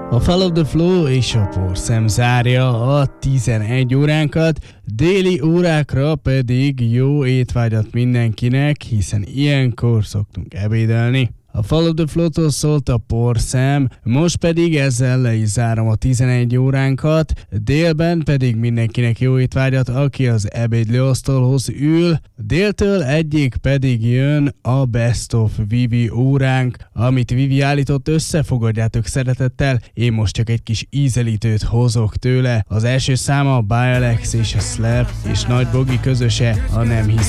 A Follow the Flow és a Porszem zárja a 11 óránkat, déli órákra pedig jó étvágyat mindenkinek, hiszen ilyenkor szoktunk ebédelni. A Follow the Flow-tól szólt a Porszem, most pedig ezzel le is zárom a 11 óránkat, délben pedig mindenkinek jó étvágyat, aki az ebédlőasztalhoz ül, déltől egyik pedig jön a Best of Vivi óránk, amit Vivi állított össze, fogadjátok szeretettel, én most csak egy kis ízelítőt hozok tőle. Az első száma a Bialex és a Slap, és Nagy Bogi közöse, a Nem hiszem.